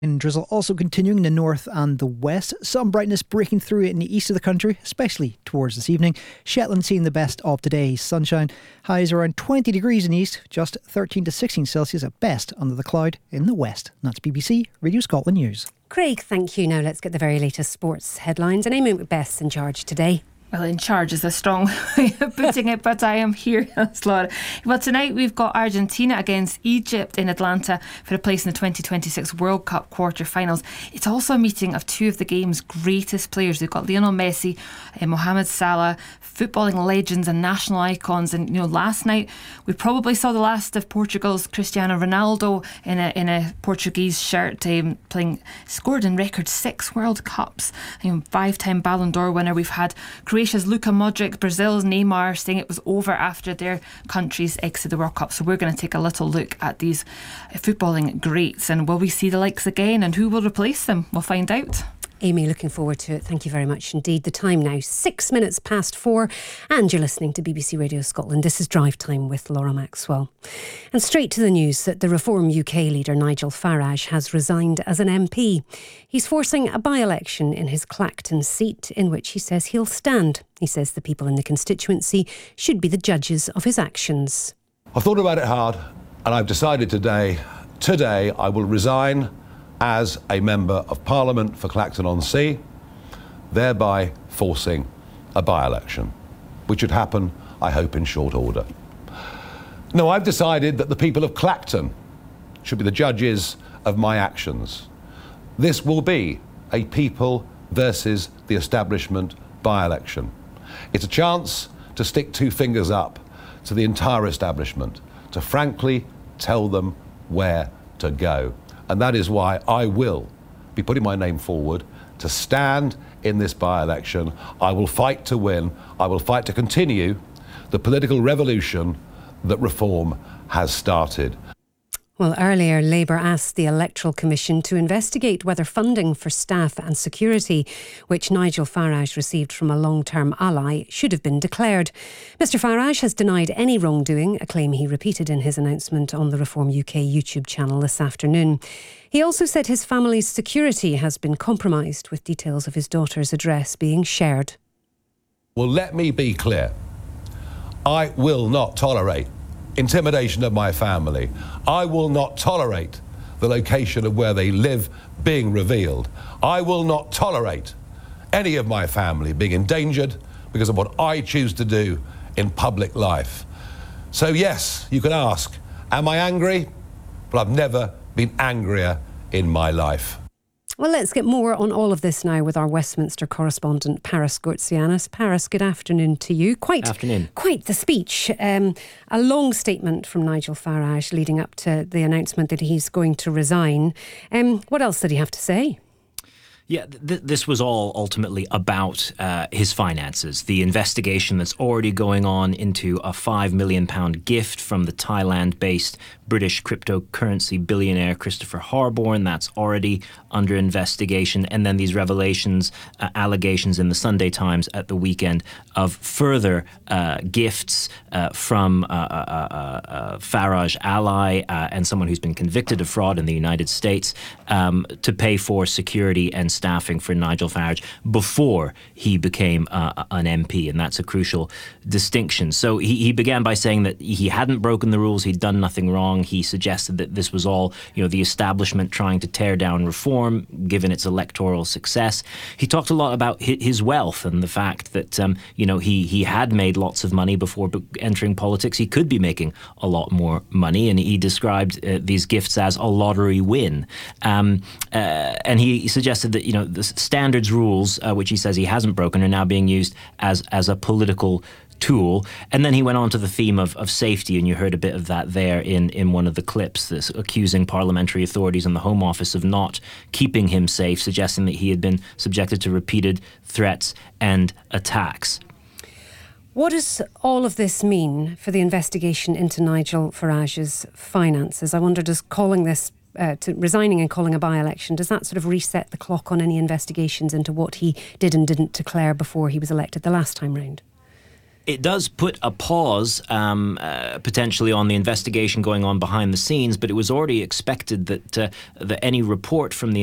And drizzle also continuing in the north and the west. Some brightness breaking through in the east of the country, especially towards this evening. Shetland seeing the best of today's sunshine. Highs around 20 degrees in the east, just 13 to 16 Celsius at best under the cloud in the west. And that's BBC Radio Scotland News. Craig, thank you. Now let's get the very latest sports headlines. And Eamon McBeth's in charge today. Well, in charge is a strong way of putting it, but I am here, Laura. Well, tonight we've got Argentina against Egypt in Atlanta for a place in the 2026 World Cup quarter-finals. It's also a meeting of two of the game's greatest players. We've got Lionel Messi and Mohamed Salah, footballing legends and national icons. And, last night we probably saw the last of Portugal's Cristiano Ronaldo in a Portuguese shirt, scored in record 6 World Cups. 5-time Ballon d'Or winner. We've had Croatia's Luka Modric, Brazil's Neymar saying it was over after their countries exited the World Cup. So we're going to take a little look at these footballing greats, and will we see the likes again, and who will replace them? We'll find out. Amy, looking forward to it. Thank you very much indeed. The time now, 6 minutes past 4, and you're listening to BBC Radio Scotland. This is Drive Time with Laura Maxwell. And straight to the news that the Reform UK leader Nigel Farage has resigned as an MP. He's forcing a by-election in his Clacton seat, in which he says he'll stand. He says the people in the constituency should be the judges of his actions. I've thought about it hard, and I've decided today I will resign as a Member of Parliament for Clacton-on-Sea, thereby forcing a by-election, which would happen, I hope, in short order. No, I've decided that the people of Clacton should be the judges of my actions. This will be a people versus the establishment by-election. It's a chance to stick 2 fingers up to the entire establishment, to frankly tell them where to go. And that is why I will be putting my name forward to stand in this by-election. I will fight to win. I will fight to continue the political revolution that Reform has started. Well, earlier, Labour asked the Electoral Commission to investigate whether funding for staff and security, which Nigel Farage received from a long-term ally, should have been declared. Mr Farage has denied any wrongdoing, a claim he repeated in his announcement on the Reform UK YouTube channel this afternoon. He also said his family's security has been compromised, with details of his daughter's address being shared. Well, let me be clear. I will not tolerate intimidation of my family. I will not tolerate the location of where they live being revealed. I will not tolerate any of my family being endangered because of what I choose to do in public life. So yes, you can ask, am I angry? But I've never been angrier in my life. Well, let's get more on all of this now with our Westminster correspondent, Paris Gortsianis. Paris, good afternoon to you. Afternoon. Quite the speech. A long statement from Nigel Farage leading up to the announcement that he's going to resign. What else did he have to say? Yeah, this was all ultimately about his finances. The investigation that's already going on into a £5 million gift from the Thailand-based British cryptocurrency billionaire Christopher Harborne. That's already under investigation. And then these revelations, allegations in the Sunday Times at the weekend of further gifts from a Farage ally and someone who's been convicted of fraud in the United States to pay for security and staffing for Nigel Farage before he became an MP, and that's a crucial distinction. So he began by saying that he hadn't broken the rules, he'd done nothing wrong. He suggested that this was all, the establishment trying to tear down Reform, given its electoral success. He talked a lot about his wealth and the fact that, he had made lots of money before entering politics. He could be making a lot more money, and he described these gifts as a lottery win. And he suggested that, the standards rules, which he says he hasn't broken, are now being used as a political tool. And then he went on to the theme of safety, and you heard a bit of that there in one of the clips, this accusing parliamentary authorities and the Home Office of not keeping him safe, suggesting that he had been subjected to repeated threats and attacks. What does all of this mean for the investigation into Nigel Farage's finances? I wonder, does calling this to resigning and calling a by-election, does that sort of reset the clock on any investigations into what he did and didn't declare before he was elected the last time round? It does put a pause potentially on the investigation going on behind the scenes, but it was already expected that any report from the